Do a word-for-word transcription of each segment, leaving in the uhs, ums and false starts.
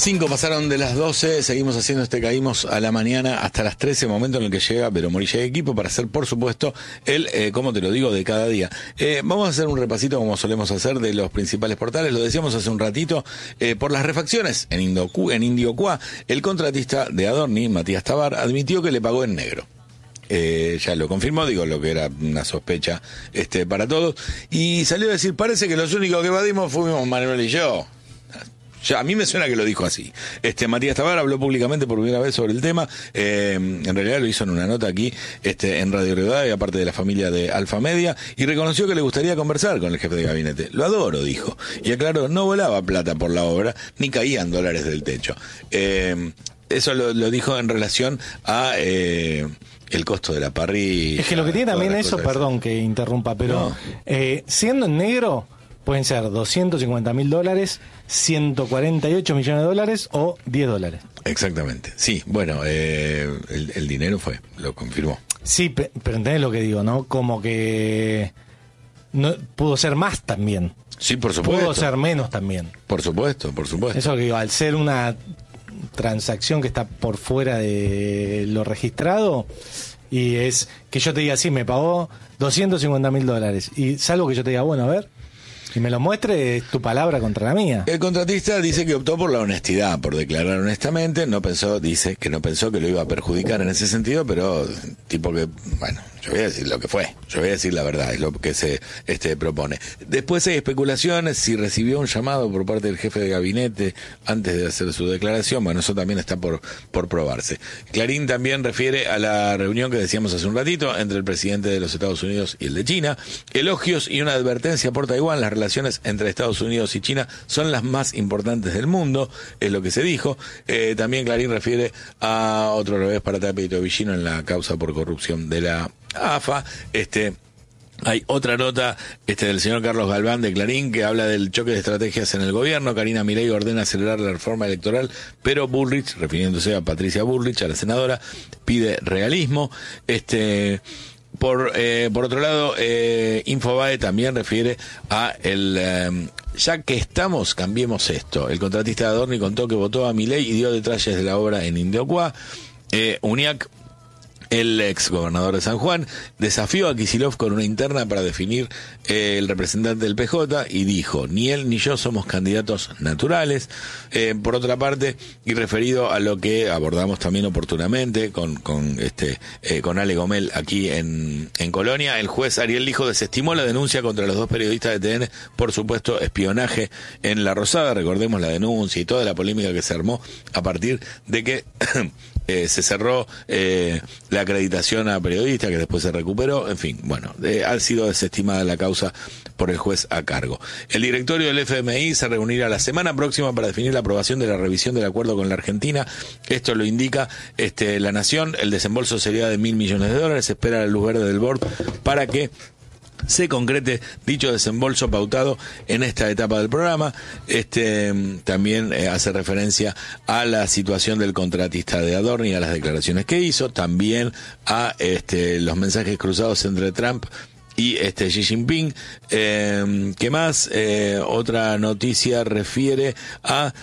Cinco pasaron de las doce, seguimos haciendo este Caímos a la mañana hasta las trece, momento en el que llega Pero Morilla de equipo para hacer, por supuesto, el, eh, como te lo digo, de cada día. Eh, vamos a hacer un repasito, como solemos hacer, de los principales portales. Lo decíamos hace un ratito, eh, por las refacciones en, Indocu, en Indiocuá, el contratista de Adorni, Matías Tabar, admitió que le pagó en negro. Eh, ya lo confirmó, digo, lo que era una sospecha este para todos, y salió a decir, parece que los únicos que evadimos fuimos Manuel y yo. Ya, a mí me suena que lo dijo así. Este Matías Tabar habló públicamente por primera vez sobre el tema. Eh, en realidad lo hizo en una nota aquí, este, en Radio Rivadavia, aparte de la familia de Alfa Media, y reconoció que le gustaría conversar con el jefe de gabinete. Lo adoro, dijo. Y aclaró, no volaba plata por la obra, ni caían dólares del techo. Eh, eso lo, lo dijo en relación a eh, el costo de la parrilla. Es que lo que tiene también eso, perdón que interrumpa, pero no. eh, siendo en negro, pueden ser doscientos cincuenta mil dólares, ciento cuarenta y ocho millones de dólares o diez dólares. Exactamente. Sí, bueno, eh, el, el dinero fue, lo confirmó. Sí, pero entendés lo que digo, ¿no? Como que no pudo ser más también. Sí, por supuesto. Pudo ser menos también. Por supuesto, por supuesto. Eso que digo, al ser una transacción que está por fuera de lo registrado, y es que yo te diga, sí, me pagó doscientos cincuenta mil dólares, y salvo que yo te diga, bueno, a ver, y me lo muestre, es tu palabra contra la mía. El contratista dice que optó por la honestidad, por declarar honestamente. No pensó, dice que no pensó que lo iba a perjudicar en ese sentido, pero tipo que, bueno, yo voy a decir lo que fue, yo voy a decir la verdad, es lo que se este propone. Después hay especulaciones si recibió un llamado por parte del jefe de gabinete antes de hacer su declaración. Bueno, eso también está por por probarse. Clarín también refiere a la reunión que decíamos hace un ratito entre el presidente de los Estados Unidos y el de China. Elogios y una advertencia por Taiwán. Las relaciones entre Estados Unidos y China son las más importantes del mundo, es lo que se dijo. Eh, también Clarín refiere a otro revés para Tapia y Tobillino en la causa por corrupción de la A F A. Este Hay otra nota este del señor Carlos Galván de Clarín que habla del choque de estrategias en el gobierno. Karina Milei ordena acelerar la reforma electoral, pero Bullrich, refiriéndose a Patricia Bullrich, a la senadora, pide realismo. Este por eh, por otro lado, eh, Infobae también refiere a el eh, ya que estamos, cambiemos esto. El contratista de Adorni contó que votó a Milei y dio detalles de la obra en Indiocuá. Eh, Uñac, el ex gobernador de San Juan, desafió a Kicillof con una interna para definir eh, el representante del P J y dijo, ni él ni yo somos candidatos naturales. Eh, por otra parte, y referido a lo que abordamos también oportunamente con con este eh, con Ale Gomel aquí en, en Colonia, el juez Ariel Lijo desestimó la denuncia contra los dos periodistas de T N por supuesto espionaje en La Rosada. Recordemos la denuncia y toda la polémica que se armó a partir de que Eh, se cerró eh, la acreditación a periodistas, que después se recuperó. En fin, bueno, eh, ha sido desestimada la causa por el juez a cargo. El directorio del F M I se reunirá la semana próxima para definir la aprobación de la revisión del acuerdo con la Argentina. Esto lo indica este La Nación. El desembolso sería de mil millones de dólares. Se espera la luz verde del board para que se concrete dicho desembolso pautado en esta etapa del programa. Este también eh, hace referencia a la situación del contratista de Adorni, a las declaraciones que hizo, también a este los mensajes cruzados entre Trump y este Xi Jinping. Eh, ¿Qué más? Eh, otra noticia refiere a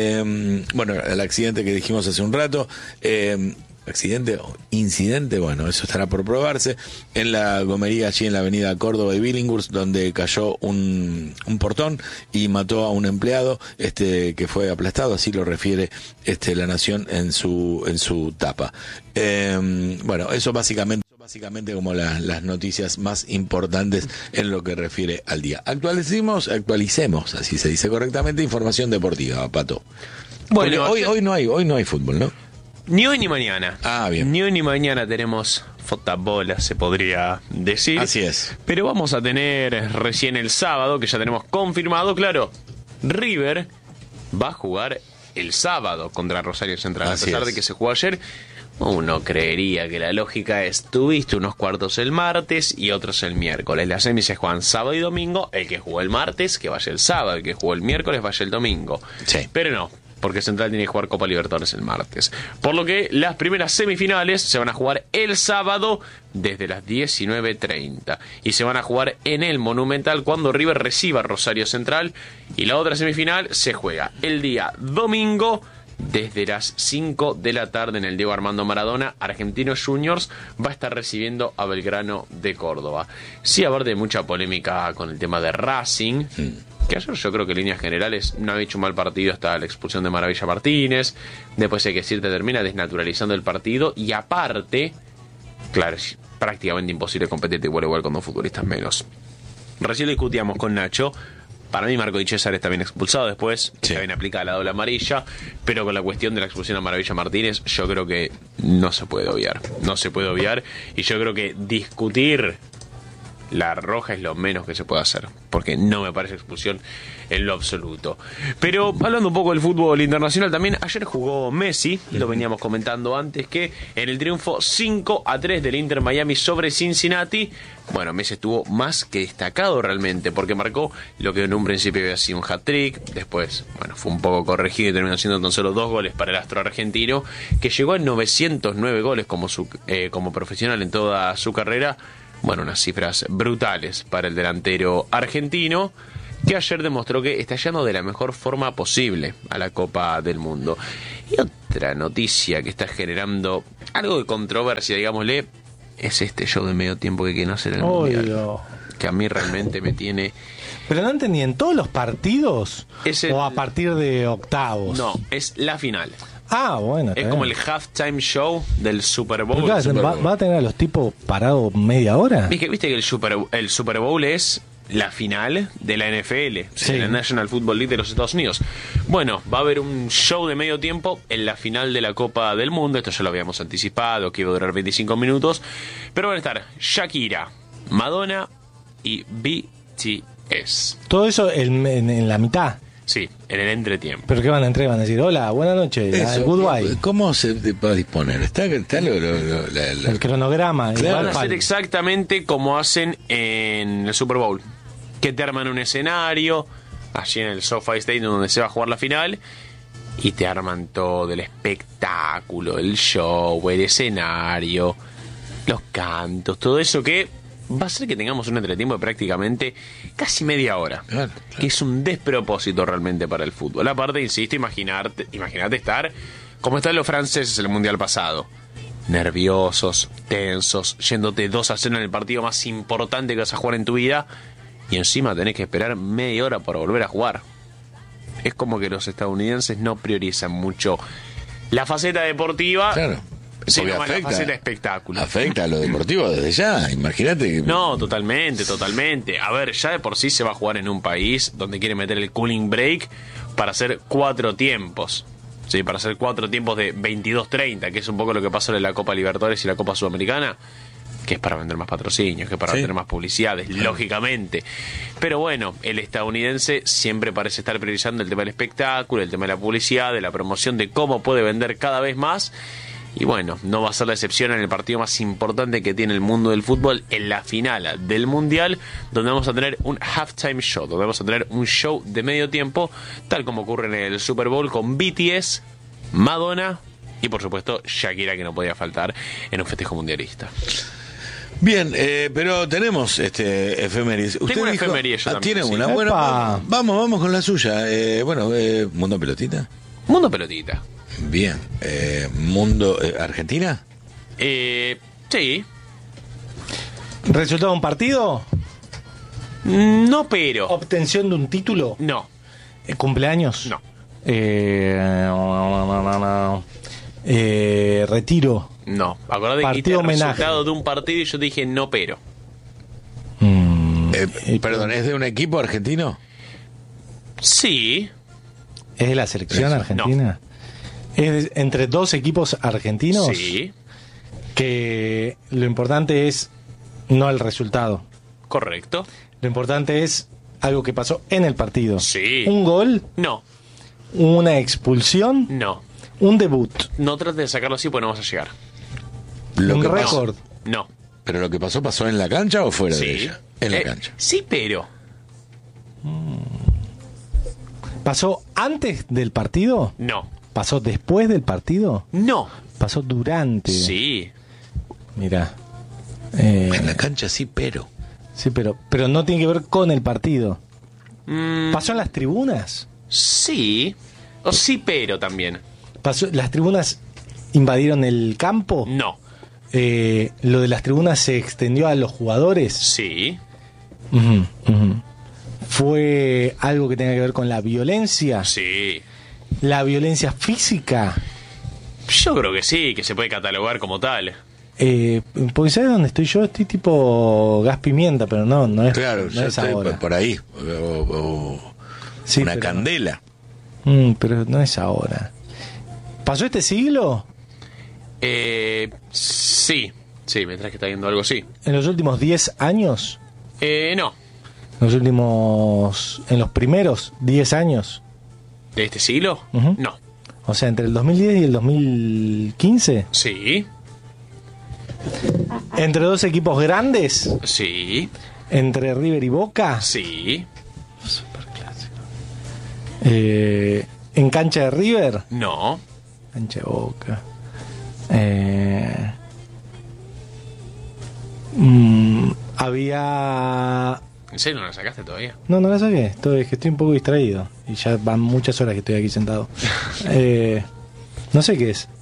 eh, bueno, el accidente que dijimos hace un rato. Eh, accidente o incidente, bueno, eso estará por probarse, en la gomería allí en la avenida Córdoba y Billinghurst, donde cayó un, un portón y mató a un empleado este que fue aplastado, así lo refiere este La Nación en su en su tapa. Eh, bueno, eso básicamente básicamente como la, las noticias más importantes en lo que refiere al día. Actualicemos, actualicemos, así se dice correctamente, información deportiva, Pato. Bueno, hoy hoy no hay hoy no hay fútbol, ¿no? Ni hoy ni mañana. Ah, bien. Ni hoy ni mañana tenemos fútbol, se podría decir. Así es. Pero vamos a tener recién el sábado, que ya tenemos confirmado, claro, River va a jugar el sábado contra Rosario Central. Así a pesar es. de que se jugó ayer, uno creería que la lógica es, tuviste unos cuartos el martes y otros el miércoles. Las semis se juegan sábado y domingo. El que jugó el martes, que vaya el sábado. El que jugó el miércoles, vaya el domingo. Sí. Pero no. porque Central tiene que jugar Copa Libertadores el martes. Por lo que las primeras semifinales se van a jugar el sábado desde las diecinueve treinta y se van a jugar en el Monumental cuando River reciba a Rosario Central, y la otra semifinal se juega el día domingo desde las cinco de la tarde en el Diego Armando Maradona. Argentinos Juniors va a estar recibiendo a Belgrano de Córdoba. Sí, aparte de mucha polémica con el tema de Racing, que ayer yo creo que en líneas generales no había hecho un mal partido hasta la expulsión de Maravilla Martínez. Después hay que decir, te termina desnaturalizando el partido, y aparte, claro, es prácticamente imposible competir igual igual con dos futbolistas menos. Recién discutíamos con Nacho. Para mí Marco Di César está bien expulsado después, sí. Está bien aplicada la doble amarilla, pero con la cuestión de la expulsión a Maravilla Martínez yo creo que no se puede obviar, no se puede obviar, y yo creo que discutir la roja es lo menos que se puede hacer, porque no me parece expulsión en lo absoluto. Pero hablando un poco del fútbol internacional también, ayer jugó Messi, lo veníamos comentando antes, que en el triunfo cinco a tres del Inter Miami sobre Cincinnati, bueno, Messi estuvo más que destacado realmente, porque marcó lo que en un principio había sido un hat-trick, después, bueno, fue un poco corregido y terminó siendo tan solo dos goles para el astro argentino, que llegó a novecientos nueve goles como, su, eh, como profesional en toda su carrera. Bueno, unas cifras brutales para el delantero argentino, que ayer demostró que está llegando de la mejor forma posible a la Copa del Mundo. Y otra noticia que está generando algo de controversia, digámosle, es este show de medio tiempo que quieren hacer en el Obvio. Mundial, que a mí realmente me tiene... Pero no entendí, ¿en todos los partidos Es el- o a partir de octavos? No, es la final. Ah, bueno. está Es como bien. el halftime show del Super Bowl. Pero claro, Super ¿va, Bowl. va a tener a los tipos parados media hora? ¿Viste, viste que el Super, el Super Bowl es la final de la N F L, Sí. de la National Football League de los Estados Unidos? Bueno, va a haber un show de medio tiempo en la final de la Copa del Mundo. Esto ya lo habíamos anticipado, que iba a durar veinticinco minutos. Pero van a estar Shakira, Madonna y B T S. Todo eso en, en- en la mitad. Sí, en el entretiempo. ¿Pero qué van a entrar? Van a decir, hola, buenas noches, ah, Eso, goodbye. ¿Cómo se va a disponer? Está, está lo, lo- lo- la- la- El cronograma. Claro. igual Van a pal- hacer exactamente como hacen en el Super Bowl, que te arman un escenario allí en el SoFi Stadium donde se va a jugar la final, y te arman todo el espectáculo, el show, el escenario, los cantos, todo eso que va a hacer que tengamos un entretiempo de prácticamente casi media hora. Claro, claro. Que es un despropósito realmente para el fútbol. Aparte, insisto, imaginarte, imagínate estar como están los franceses en el Mundial pasado. Nerviosos, tensos, yéndote dos a cero en el partido más importante que vas a jugar en tu vida, y encima tenés que esperar media hora para volver a jugar. Es como que los estadounidenses no priorizan mucho la faceta deportiva, Claro. sino Porque más la faceta de espectáculo. Afecta a lo deportivo desde ya. Imagínate que. No, totalmente, totalmente. A ver, ya de por sí se va a jugar en un país donde quiere meter el cooling break para hacer cuatro tiempos. Sí, para hacer cuatro tiempos de veintidós treinta, que es un poco lo que pasó en la Copa Libertadores y la Copa Sudamericana, que es para vender más patrocinios, que es para Sí. vender más publicidades, lógicamente. Pero bueno, el estadounidense siempre parece estar priorizando el tema del espectáculo, el tema de la publicidad, de la promoción, de cómo puede vender cada vez más. Y bueno, no va a ser la excepción en el partido más importante que tiene el mundo del fútbol, en la final del Mundial, donde vamos a tener un halftime show, donde vamos a tener un show de medio tiempo, tal como ocurre en el Super Bowl, con B T S, Madonna y por supuesto Shakira, que no podía faltar en un festejo mundialista. Bien, eh, pero tenemos este efemérides. Usted Tengo una dijo- efeméride yo ah, también, ¿Tiene sí. una? Bueno, Epa. vamos, vamos con la suya. Eh, bueno, eh, Mundo Pelotita. Mundo pelotita. Bien. Eh, Mundo eh, Argentina. Eh, sí. ¿Resultado de un partido? No, pero. ¿Obtención de un título? No, Eh, ¿Cumpleaños? no. Eh, no, no, no, no. Eh, retiro. No. Acordate que Partido dijiste el homenaje. resultado de un partido y yo te dije no, pero. Mm, Eh, eh, perdón, ¿es de un equipo argentino? Sí. ¿Es de la selección Eso, argentina? ¿Es de- entre dos equipos argentinos? Sí. Que lo importante es no el resultado. Correcto. Lo importante es algo que pasó en el partido. Sí. Un gol, No, una expulsión, no. un debut, No trates de sacarlo así porque no vas a llegar. Lo un que pasó- récord. No. ¿Pero lo que pasó pasó en la cancha o fuera Sí. de ella? En la Eh, cancha. Sí, pero. ¿Pasó antes del partido? No. ¿Pasó después del partido? No. Pasó durante. Sí. Mirá. Eh, En la cancha sí, pero. sí, pero, pero no tiene que ver con el partido. Mm, ¿Pasó en las tribunas? sí. O sí, pero también. ¿Pasó, ¿Las tribunas invadieron el campo? No. Eh, ¿Lo de las tribunas se extendió a los jugadores? Sí. Ujú, ujú. ¿Fue algo que tenga que ver con la violencia? Sí. ¿La violencia física? Yo creo que sí, que se puede catalogar como tal. Eh, porque ¿sabes dónde estoy yo? Estoy tipo gas pimienta, pero no, no es, Claro, no yo es estoy ahora. por, por ahí. O, o Sí, una pero- candela. Mm, pero no es ahora. ¿Pasó este siglo? Eh, sí. Sí, mientras que está viendo algo, sí. ¿En los últimos diez años? Eh, no. ¿En los últimos... en los primeros diez años? ¿De este siglo? Ujú. No. O sea, entre el dos mil diez y el dos mil quince. Sí. ¿Entre dos equipos grandes? Sí. ¿Entre River y Boca? Sí. Eh, ¿En cancha de River? No. Cancha de Boca. Eh, mm, había... ¿En serio no la sacaste todavía? No, no la saqué. Estoy, es que estoy un poco distraído. Y ya van muchas horas que estoy aquí sentado. Eh, no sé qué es.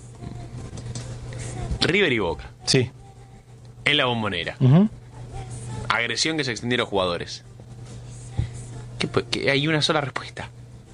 River y Boca. Sí. En la Bombonera. Ujú. Agresión que se extendió a los jugadores. ¿Qué, pu- qué- hay una sola respuesta.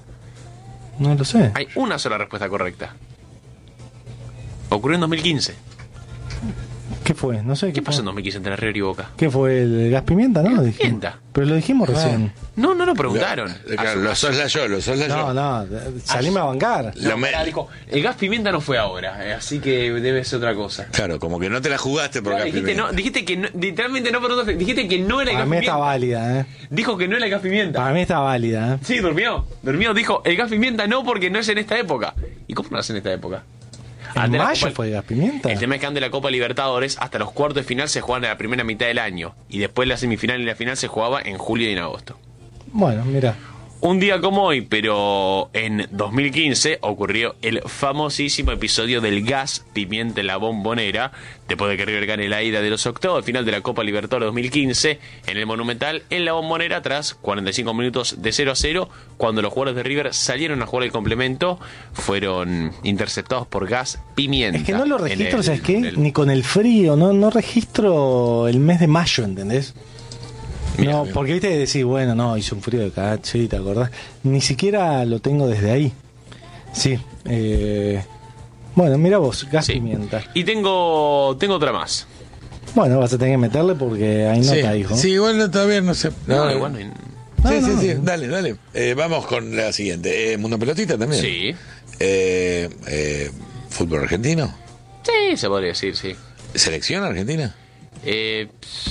No lo sé. Hay una sola respuesta correcta. Ocurrió en dos mil quince. ¿Qué fue? No sé qué, ¿Qué pasó en fue. dos mil quince entre River y Boca? ¿Qué fue? ¿El gas pimienta, no? Gas Dijimos. pimienta. Pero lo dijimos recién. No, no lo preguntaron. Lo- claro, lo soslayó, lo soslayó. No, no. Salime a bancar. Lo No, me- pará, dijo, el gas pimienta no fue ahora, eh, así que debe ser otra cosa. Claro, como que no te la jugaste por Claro, gas dijiste, pimienta. no, dijiste que no, literalmente no por dos, dijiste que no era el Para gas mí pimienta. está válida, ¿eh? Dijo que no era el gas pimienta. Para mí está válida, ¿eh? Sí, durmió. Durmió, dijo, el gas pimienta no porque no es en esta época. ¿Y cómo no es en esta época? En Ante la mayo Copa- fue gas pimienta. El tema es que ante la Copa Libertadores, hasta los cuartos de final se jugaban en la primera mitad del año. Y después la semifinal y la final se jugaba en julio y en agosto. Bueno, mira. Un día como hoy, pero en dos mil quince, ocurrió el famosísimo episodio del gas pimienta en la Bombonera, después de que River gane la ida de los octavos de final de la Copa Libertadores dos mil quince, en el Monumental, en la Bombonera, tras cuarenta y cinco minutos de cero a cero, cuando los jugadores de River salieron a jugar el complemento, fueron interceptados por gas pimienta. Es que no lo en registro, el- ¿sabes qué? en el- Ni con el frío, no, no registro el mes de mayo, ¿entendés? Mira, no, mira. porque viste que decís, bueno, no, hizo un frío de cacho, sí, ¿te acordás? Ni siquiera lo tengo desde ahí. Sí. Eh, bueno, mira vos, gas Sí. pimienta. Y tengo, tengo otra más. Bueno, vas a tener que meterle porque ahí no Sí, está, hijo. sí, igual no está bien, no sé. No, No, igual no hay- Sí, No, sí, no, sí, no. dale, dale. Eh, vamos con la siguiente. Eh, Mundo Pelotita también. Sí. Eh, eh, ¿Fútbol argentino? Sí, se podría decir, sí. ¿Selección argentina? Eh,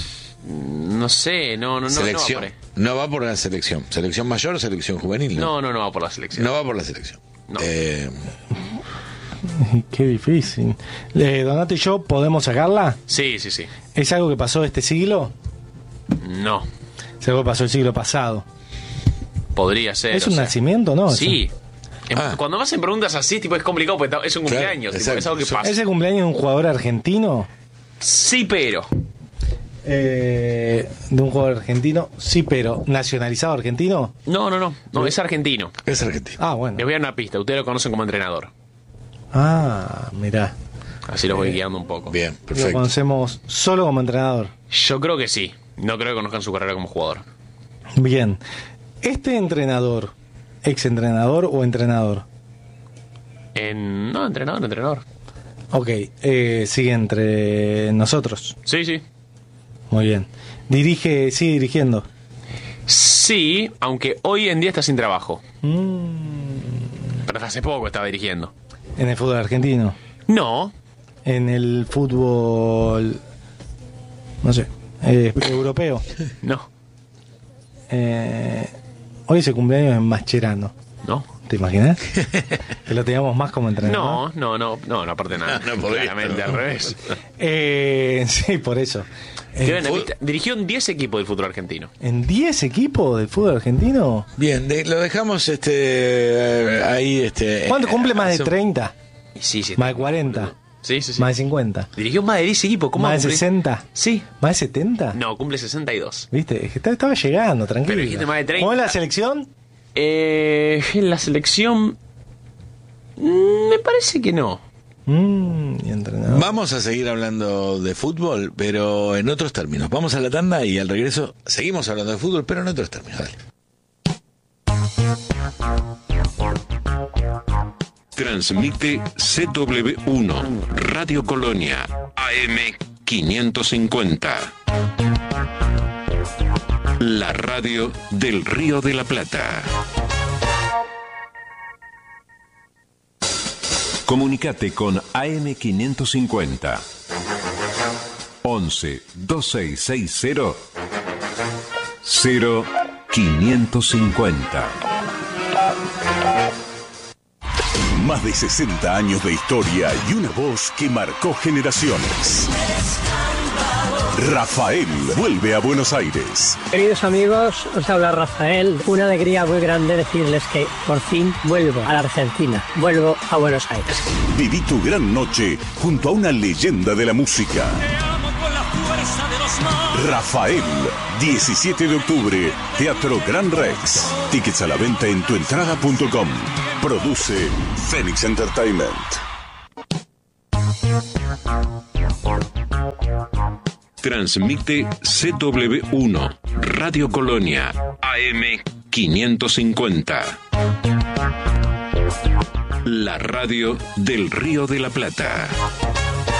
no sé, no, no, no, selección. no va por ahí. No va por la selección. ¿Selección mayor o selección juvenil? No, no, no va por la selección. No va por la selección. No. Eh, Qué difícil. Eh, Donato y yo, ¿podemos sacarla? Sí, sí, sí. ¿Es algo que pasó este siglo? No, ¿Es algo que pasó el siglo pasado? podría ser. ¿Es o un sea, nacimiento, no? Sí. Es- Ah. Cuando me hacen preguntas así, tipo, es complicado porque es un Claro, cumpleaños. tipo, exacto. es algo que Eso- pasa. ¿Es el cumpleaños de un jugador argentino? Sí, pero. Eh, de un jugador argentino, sí, pero ¿nacionalizado argentino? No, no, no. No, es argentino. es argentino. Ah, bueno. Les voy a dar una pista. Ustedes lo conocen como entrenador. Ah, mirá. Así los voy guiando un poco. Bien, Lo perfecto. conocemos solo como entrenador. Yo creo que sí. No creo que conozcan su carrera como jugador. Bien. ¿Este entrenador, ex entrenador o entrenador? En... No, entrenador, entrenador. Ok, eh, sigue entre nosotros. Sí, sí. Muy bien. Dirige, sigue dirigiendo. Sí, aunque hoy en día está sin trabajo. Mm, Pero hasta hace poco estaba dirigiendo. en el fútbol argentino. No, En el fútbol, no sé, eh, europeo. no, Eh, hoy es el cumpleaños en Mascherano. no. ¿Te imaginas? Que lo teníamos más como entrenador. No, no, no, no, no, aparte nada. No podría, Claramente no. al revés. Eh, sí, por eso. Eh, Quedó en la fue- mitad. Dirigió en diez equipos del fútbol argentino. ¿En diez equipos del fútbol argentino? Bien, de- lo dejamos este eh, ahí. Este, ¿Cuánto eh, cumple más de hace- treinta? Y sí, sí. Más de cuarenta. Sí, sí, sí. Más de cincuenta. Dirigió más de diez equipos. ¿Cómo Más de cumple? sesenta. Sí. ¿Más de setenta? No, cumple sesenta y dos. ¿Viste? Es que estaba- estaba llegando, tranquilo. Pero dijiste más de treinta. ¿Cómo es la selección? Eh, en la selección... mm, Me parece que no. Mmm, y entrenador. Vamos a seguir hablando de fútbol, pero en otros términos. Vamos a la tanda y al regreso seguimos hablando de fútbol, pero en otros términos. Dale. Transmite C W uno, Radio Colonia, A M quinientos cincuenta. La radio del Río de la Plata. Comunicate con A M quinientos cincuenta. once veintiséis sesenta cero quinientos cincuenta. Más de sesenta años de historia y una voz que marcó generaciones. Rafael vuelve a Buenos Aires. Queridos amigos, os habla Rafael. Una alegría muy grande decirles que por fin vuelvo a la Argentina. Vuelvo a Buenos Aires. Viví tu gran noche junto a una leyenda de la música. Rafael, diecisiete de octubre, Teatro Gran Rex. Tickets a la venta en tuentrada punto com. Produce Phoenix Entertainment. Transmite C W uno, Radio Colonia, A M quinientos cincuenta. La radio del Río de la Plata.